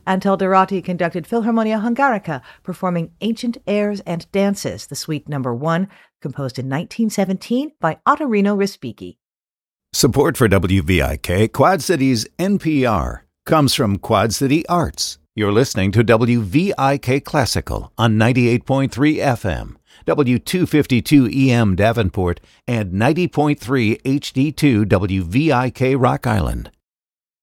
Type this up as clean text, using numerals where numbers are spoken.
Dorati conducted Philharmonia Hungarica, performing Ancient Airs and Dances, the Suite No. 1, composed in 1917 by Ottorino Respighi. Support for WVIK Quad Cities NPR comes from Quad City Arts. You're listening to WVIK Classical on 98.3 FM, W252 EM Davenport, and 90.3 HD2 WVIK Rock Island.